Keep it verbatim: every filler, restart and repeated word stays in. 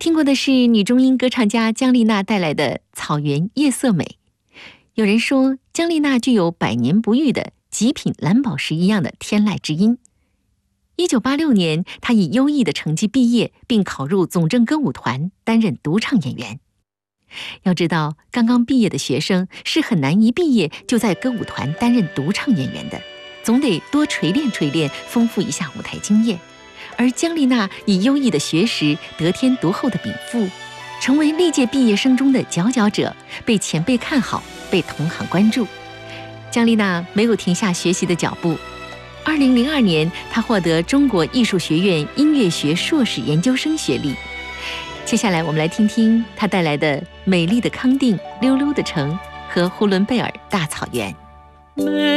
听过的是女中音歌唱家姜丽娜带来的《草原夜色美》。有人说，姜丽娜具有百年不遇的极品蓝宝石一样的天籁之音。一九八六年，她以优异的成绩毕业，并考入总政歌舞团，担任独唱演员。要知道，刚刚毕业的学生是很难一毕业就在歌舞团担任独唱演员的，总得多锤炼锤炼，丰富一下舞台经验。而姜丽娜以优异的学识、得天独厚的禀赋，成为历届毕业生中的佼佼者，被前辈看好，被同行关注。姜丽娜没有停下学习的脚步。二零零二年，她获得中国艺术学院音乐学硕士研究生学历。接下来，我们来听听她带来的《美丽的康定》《溜溜的城》和《呼伦贝尔大草原》。